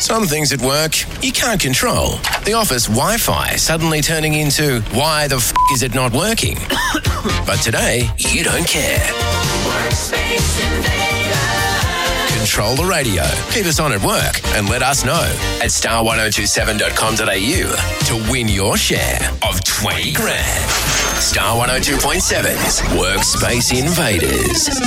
Some things at work you can't control. The office Wi-Fi suddenly turning into why the f*** is it not working? But today, you don't care. Workspace Invader. Control the radio. Keep us on at work and let us know at star1027.com.au to win your share of 20 grand. Star 102.7's Workspace Invaders.